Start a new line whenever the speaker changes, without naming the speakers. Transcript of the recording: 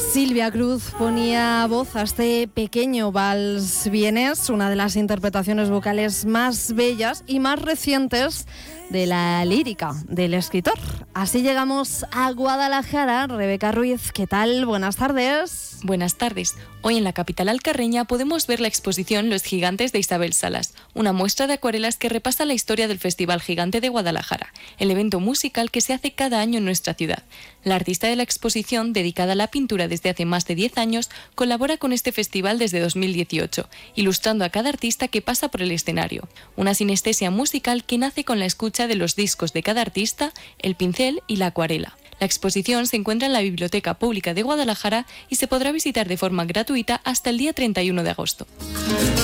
Silvia Cruz ponía voz a este pequeño vals vienés, una de las interpretaciones vocales más bellas y más recientes de la lírica del escritor. Así llegamos a Guadalajara. Rebeca Ruiz, ¿qué tal? Buenas tardes.
Buenas tardes. Hoy en la capital alcarreña podemos ver la exposición Los Gigantes de Isabel Salas, una muestra de acuarelas que repasa la historia del Festival Gigante de Guadalajara, el evento musical que se hace cada año en nuestra ciudad. La artista de la exposición, dedicada a la pintura desde hace más de 10 años, colabora con este festival desde 2018, ilustrando a cada artista que pasa por el escenario. Una sinestesia musical que nace con la escucha de los discos de cada artista, el pincel y la acuarela. La exposición se encuentra en la Biblioteca Pública de Guadalajara y se podrá visitar de forma gratuita hasta el día 31 de agosto.